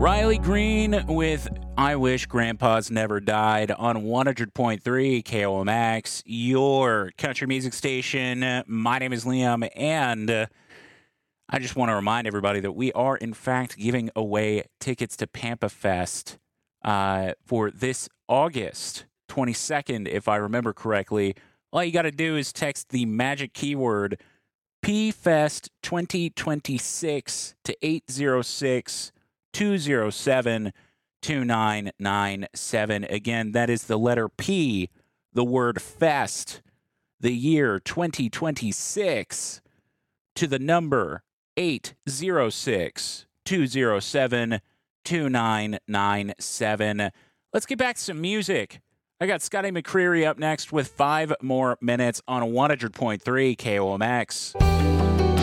Riley Green with I Wish Grandpa's Never Died on 100.3 KOMX, your country music station. My name is Liam, and I just want to remind everybody that we are, in fact, giving away tickets to Pampa Fest for this August 22nd, if I remember correctly. All you got to do is text the magic keyword PFest 2026 to 806-207-2997. Again, that is the letter P, the word fest, the year 2026, to the number 806-207-2997. Let's get back to some music. I got Scotty McCreery up next with 5 more minutes on 100.3 KOMX.